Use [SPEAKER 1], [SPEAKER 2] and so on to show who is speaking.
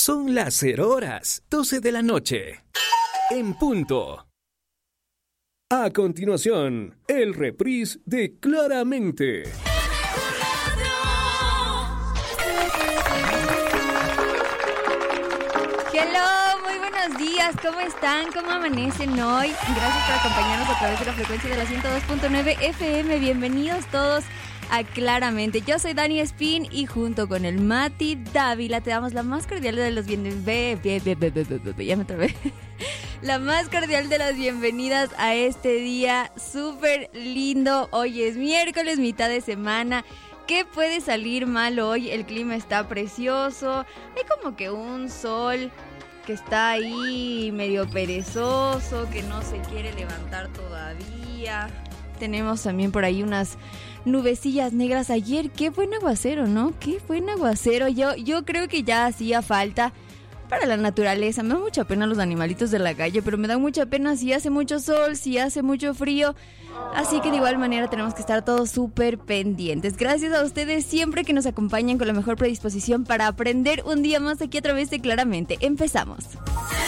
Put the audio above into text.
[SPEAKER 1] Son las 0 horas, 12 de la noche. En punto. A continuación, el reprise de Claramente.
[SPEAKER 2] Hello, muy buenos días, ¿cómo están? ¿Cómo amanecen hoy? Gracias por acompañarnos a través de la frecuencia de la 102.9 FM. Bienvenidos todos a Claramente. Yo soy Dani Espín y junto con el Mati Dávila te damos la más cordial de los ya me trabé. La más cordial de las bienvenidas a este día súper lindo. Hoy es miércoles, mitad de semana. ¿Qué puede salir mal hoy? El clima está precioso. Hay como que un sol que está ahí medio perezoso, que no se quiere levantar todavía. Tenemos también por ahí unas nubecillas negras. Ayer, qué buen aguacero, ¿no? Qué buen aguacero. Yo creo que ya hacía falta para la naturaleza. Me da mucha pena los animalitos de la calle, pero me da mucha pena si hace mucho sol, si hace mucho frío. Así que de igual manera tenemos que estar todos súper pendientes. Gracias a ustedes siempre que nos acompañan con la mejor predisposición para aprender un día más aquí a través de Claramente. Empezamos.